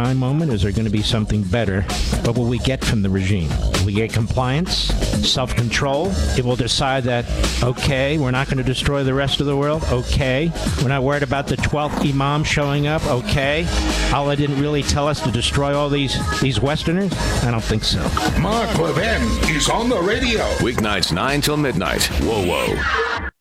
time moment? Is there going to be something better? What will we get from the regime? Will we get compliance, self-control? It will decide that, okay, we're not going to destroy the rest of the world. Okay. We're not worried about the 12th imam showing up. Okay. Allah didn't really tell us to destroy all these Westerners? I don't think so. Mark Levin is on the radio. Weeknights 9 till midnight. Whoa, whoa.